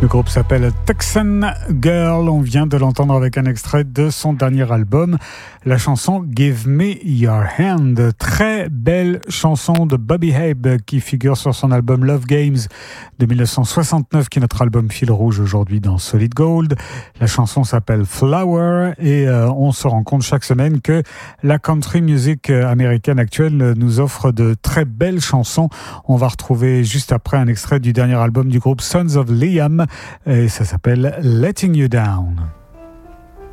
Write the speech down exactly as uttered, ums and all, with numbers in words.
Le groupe s'appelle Texan Girl. On vient de l'entendre avec un extrait de son dernier album, la chanson Give Me Your Hand. Très belle chanson de Bobby Habe qui figure sur son album Love Games de dix-neuf cent soixante-neuf, qui est notre album fil rouge aujourd'hui dans Solid Gold. La chanson s'appelle Flower et euh, on se rend compte chaque semaine que la country music américaine actuelle nous offre de très belles chansons. On va retrouver juste après un extrait du dernier album du groupe Sons of Liam et ça s'appelle Letting You Down.